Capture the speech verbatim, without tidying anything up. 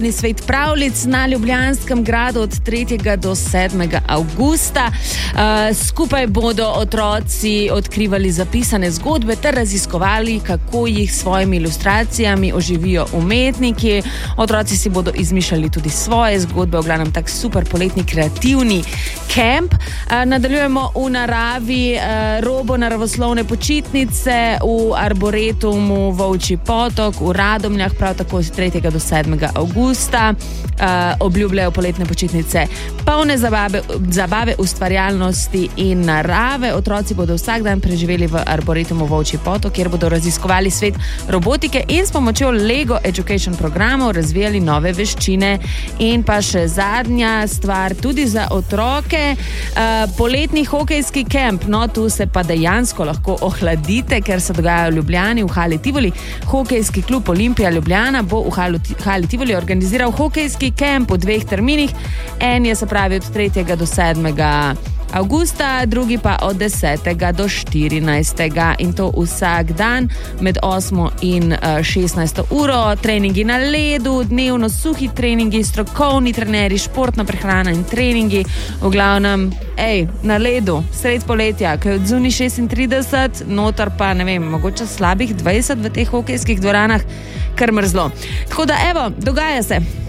Svet pravljic na Ljubljanskem gradu od tretjega do sedmega avgusta. Uh, skupaj bodo otroci odkrivali zapisane zgodbe ter raziskovali, kako jih s svojimi ilustracijami oživijo umetniki. Otroci si bodo izmišljali tudi svoje zgodbe, v glavnem tak super poletni kreativni kemp. Uh, nadaljujemo v naravi, uh, robo naravoslovne počitnice v Arboretumu Volčji potok v Radomljah, prav tako od tretjega do sedmega avgusta. Uh, obljubljajo poletne počitnice polne zabave, zabave, ustvarjalnosti in narave. Otroci bodo vsak dan preživeli v Arboretumu Volčji potok, kjer bodo raziskovali svet robotike in s pomočjo Lego Education programov razvijali nove veščine. In pa še zadnja stvar, tudi za otroke, uh, poletni hokejski kemp. No, tu se pa dejansko lahko ohladite, ker se dogaja v Ljubljani, v Hali Tivoli. Hokejski klub Olimpija Ljubljana bo v Hali Tivoli organiziral hokejski kemp v dveh terminih. En je, se pravi, od tretjega do sedmega avgusta, drugi pa od desetega do štirinajstega in to vsak dan med osmo in šestnajsto uro. Treningi na ledu, dnevno suhi treningi, strokovni trenerji, športna prehrana in treningi. V glavnem, ej, na ledu, sred poletja, ko je od zunaj šestintrideset, noter pa, ne vem, mogoče slabih dvajset v teh hokejskih dvoranah, kar mrzlo. Tako da, evo, dogaja se.